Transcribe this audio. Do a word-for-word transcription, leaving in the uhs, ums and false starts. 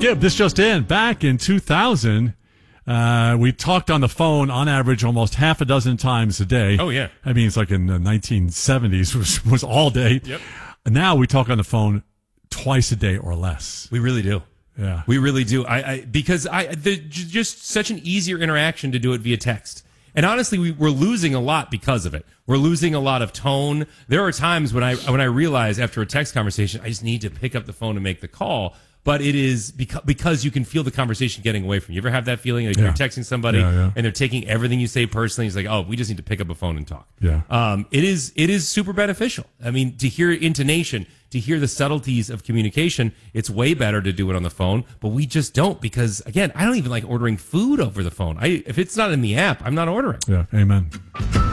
Gib, this just in. Back in two thousand, uh, we talked on the phone on average almost half a dozen times a day. Oh, yeah. I mean, it's like in the nineteen seventies was, was all day. Yep. Now we talk on the phone twice a day or less. We really do. Yeah. We really do. I, I because I the, j- just such an easier interaction to do it via text. And honestly, we, we're losing a lot because of it. We're losing a lot of tone. There are times when I when I realize after a text conversation, I just need to pick up the phone and make the call. But it is because because you can feel the conversation getting away from you. You ever have that feeling? Like Yeah. you're texting somebody Yeah, yeah. and they're taking everything you say personally. It's like, oh, we just need to pick up a phone and talk. Yeah. Um, it is it is super beneficial. I mean, to hear intonation, to hear the subtleties of communication, it's way better to do it on the phone. But we just don't because, again, I don't even like ordering food over the phone. I if it's not in the app, I'm not ordering. Yeah. Amen.